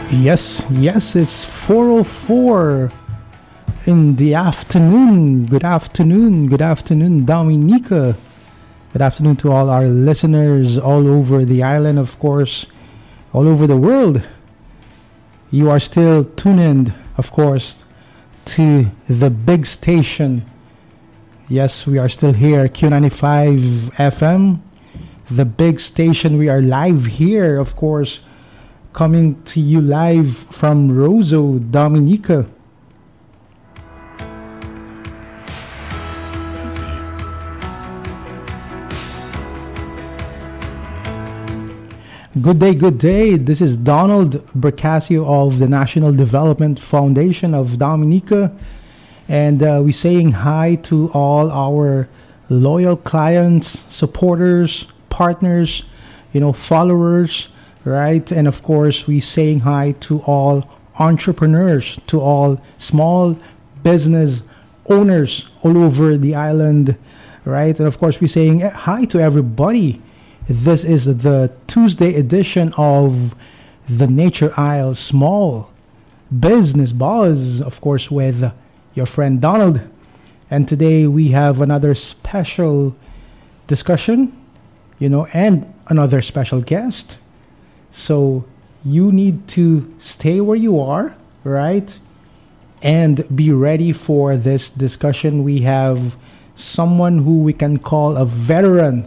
Yes, it's 4:04 in the afternoon. Good afternoon, Dominica. Good afternoon to all our listeners all over the island, of course, all over the world. You are still tuned in, of course, to the big station. Yes, we are still here, Q95 FM, the big station. We are live here, of course, coming to you live from Roseau, Dominica. Good day. This is Donald Bercasio of the National Development Foundation of Dominica. And we're saying hi to all our loyal clients, supporters, partners, followers, right? And of course, we're saying hi to all entrepreneurs, to all small business owners all over the island, right? And of course, we're saying hi to everybody. This is the Tuesday edition of the Nature Isle Small Business Buzz, of course, with your friend Donald. And today we have another special discussion, and another special guest. So you need to stay where you are, right? And be ready for this discussion. We have someone who we can call a veteran